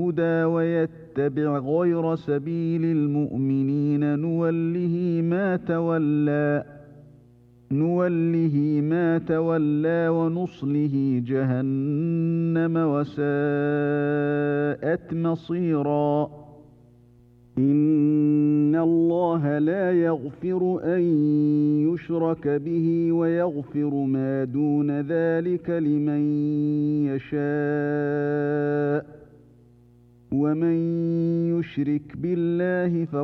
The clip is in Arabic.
الهدى ويتبع غير سبيل المؤمنين نوله ما تولى ونصله جهنم وساءت مصيرا. إن الله لا يغفر أن يشرك به ويغفر ما دون ذلك لمن يشاء ومن يشرك بالله